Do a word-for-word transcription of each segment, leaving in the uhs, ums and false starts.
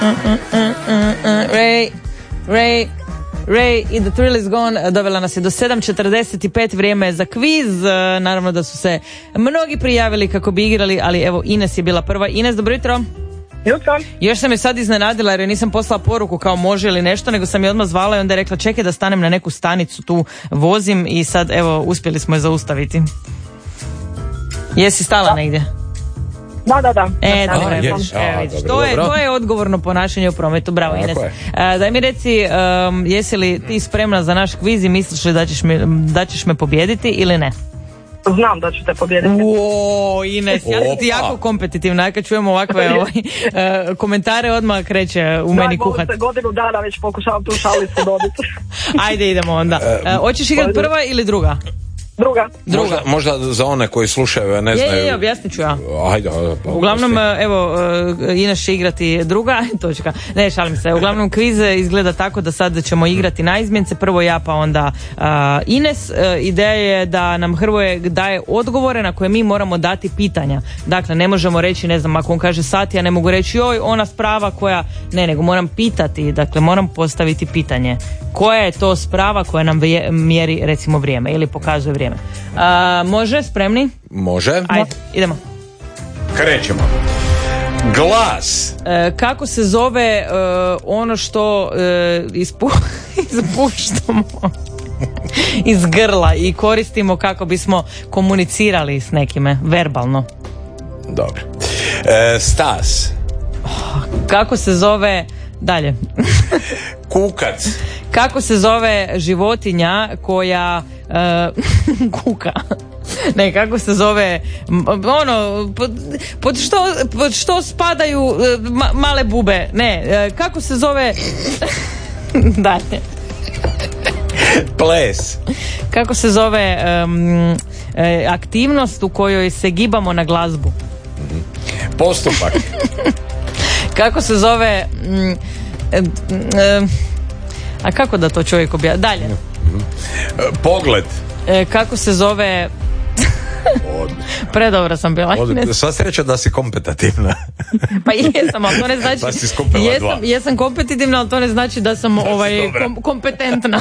Ray, Ray, Ray i The Thrill is Gone dovela nas je do sedam četrdeset pet, vrijeme je za kviz. Naravno da su se mnogi prijavili kako bi igrali, ali evo Ines je bila prva. Ines, dobro jutro. Jutro. Još sam je sad iznenadila jer joj nisam poslala poruku kao može ili nešto, nego sam je odmah zvala i onda je rekla čekaj da stanem na neku stanicu, tu vozim i sad evo uspjeli smo je zaustaviti. Jesi stala da. negdje? Da, da, da. E, da, dobro, da, evo, da. evo, vidiš, to, je, to je odgovorno ponašanje u prometu, bravo Ines. Uh, daj mi reci, um, jesi li ti spremna za naš kviz i misliš li da ćeš me, da ćeš me pobijediti ili ne? Znam da ću te pobijediti. Uo, Ines, ja sam ti jako kompetitivna, ja kad čujem ovakve ovaj, uh, komentare odmah kreće u meni kuhat. Da, godinu dana već pokušavam tu šalicu dobiti. Ajde, idemo onda. Uh, hoćeš igrati prva ili druga? Druga. Druga. Možda, možda za one koji slušaju, ne znaju. Je, je, objasnit ću ja. Ajde, pa, uglavnom, evo, Ines će igrati druga, točka. Ne, šalim se. Uglavnom, kviz izgleda tako da sad ćemo igrati na izmjence. Prvo ja, pa onda uh, Ines. Uh, ideja je da nam Hrvoje daje odgovore na koje mi moramo dati pitanja. Dakle, ne možemo reći, ne znam, ako on kaže sat, ja ne mogu reći joj, ona sprava koja... Ne, nego moram pitati, dakle, moram postaviti pitanje. Koja je to sprava koja nam mjeri, recimo, vrijeme ili pokazuje vrijeme. A, može, spremni? Može. Ajde, idemo. Krećemo. Glas. E, kako se zove e, ono što e, ispu, ispuštamo iz grla i koristimo kako bismo komunicirali s nekime, verbalno? Dobro. E, stas. Kako se zove... Dalje. Kukac. Kako se zove životinja koja uh, kuka? Ne, kako se zove ono, pod, pod, što, pod što spadaju uh, ma, male bube? Ne, uh, kako se zove... Dalje. Ples. Kako se zove um, aktivnost u kojoj se gibamo na glazbu? Postupak. Kako se zove... Mm, e, e, a kako da to čovjek obja... Dalje. Pogled. E, kako se zove... Predobra sam bila. Sva sreća da si kompetitivna. Pa jesam, ali to ne znači... Pa si skupila jesam, dva. Jesam kompetitivna, ali to ne znači da sam da ovaj, kom, kompetentna.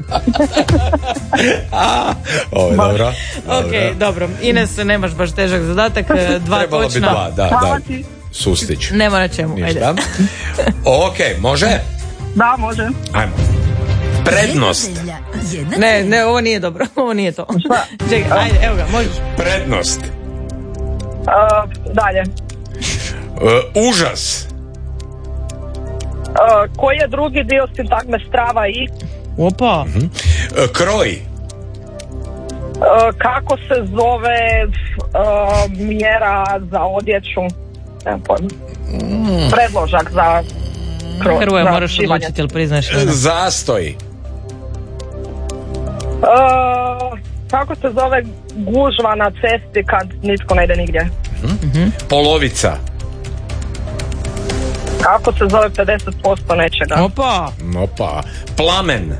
A, ovo je dobro. Ok, dobro. Ines, nemaš baš težak zadatak. Dva trebalo točna. Trebalo bi dva, da, da. Sustić. Nema na čemu. Ajde. Ok, može? Da, može. Ajmo. Prednost. Ne, ne, ovo nije dobro. Ovo nije to. Čekaj, ajde, evo ga, možeš. Prednost. Uh, dalje. Uh, užas. Uh, koji je drugi dio sintagme strava i? Opa. Uh-huh. Uh, kroj. Uh, kako se zove uh, mjera za odjeću? Nemam pojma. Mm. Predložak za kroj. Hrvoje, moraš odlučiti, ili priznaš? Zastoj. Uh, kako se zove gužva na cesti kad nitko ne ide nigdje? Mm-hmm. Polovica. Kako se zove pedeset posto nečega? Opa. Opa. Plamen.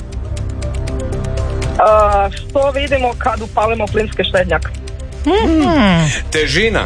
Uh, što vidimo kad upalimo plinski štednjak? Mm-hmm. Težina.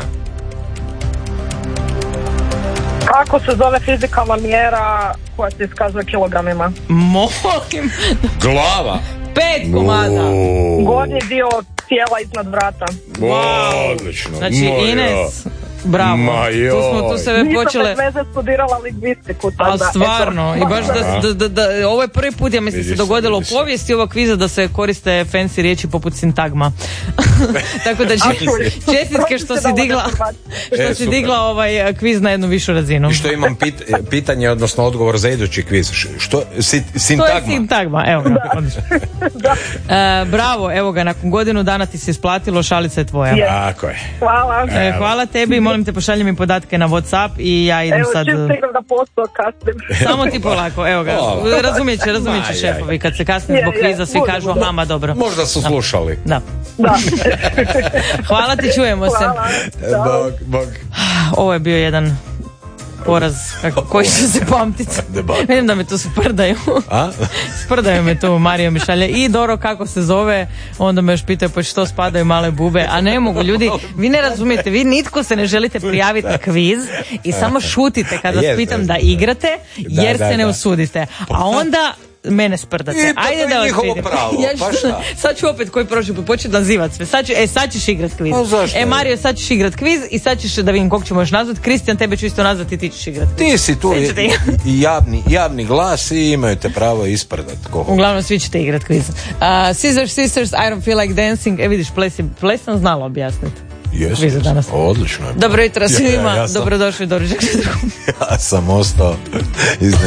Kako se zove fizikalna mjera koja se iskazuje kilogramima? Molim. Glava. Pet komada. Gornji dio tijela iznad vrata. Wow. Odlično. Znači Moja. Ines, bravo. Tu smo tu se već počele. Nisam bez veze studirala lingvistiku. A stvarno. I baš da, da, da, da, ovo je prvi put, ja mislim, vidiš, se dogodilo u povijesti ovog kviza da se koriste fancy riječi poput sintagma. Tako da čestitke što si digla što e, si digla ovaj kviz na jednu višu razinu. I što imam pit, pitanje, odnosno odgovor za idući kviz. Što si, sintagma? To je sintagma, evo ga. e, bravo, evo ga, nakon godinu dana ti se isplatilo, šalica je tvoja. Yes. Tako je. Hvala. E, hvala tebi, molim te pošalji mi podatke na WhatsApp i ja idem evo, sad... Evo, čim stigam da posao kasnim. Samo ti polako, evo ga. Razumijet će, razumijet će šefovi. Kad se kasni zbog kviza, svi kažu, aha, ma dobro. Možda su slušali. Da. Da. Hvala ti, čujemo se. Hvala. Bog, bog. Ovo je bio jedan poraz kako, koji će se pamtiti. Vidim da me tu sprdaju. A? Sprdaju me tu, Mario mi šalje. I Doro, kako se zove, onda me još pitaju pa što spadaju male bube, a ne mogu, ljudi, vi ne razumijete, vi nitko se ne želite prijaviti na kviz i samo šutite kad vas Jest, pitam jest. da igrate, jer Da, da, se ne da. usudite. A onda mene sprdate. I pa to Ajde je da vas njihovo vidim. pravo, Ja pa ću- šta? sad ću opet koji prošli put početi nazivati sve. Sad ću, e, sad ćeš igrat kviz. Pa zašto E, ne? Mario, sad ćeš igrat kviz i sad ćeš da vidim kog ćemo još nazvati. Kristijan, tebe ću isto nazvati i ti ćeš igrat kviz. Ti si tu Svi i, ćete igrat. i javni, javni glas i imaju te pravo isprdat. Ko? Uglavnom, svi ćete igrat kviz. Uh, Scissors, Sisters, I don't feel like dancing. E, vidiš, ples, je- ples sam znala objasniti. Jes, Kviz je jes. danas. Odlično je. Dobro jutro svima, Ja, ja sam- dobrodošli do Ručak. Ja sam ostao iz